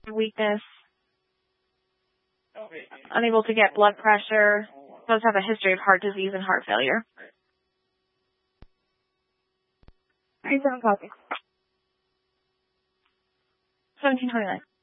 weakness, unable to get blood pressure, does have a history of heart disease and heart failure. 37 copy. 1729.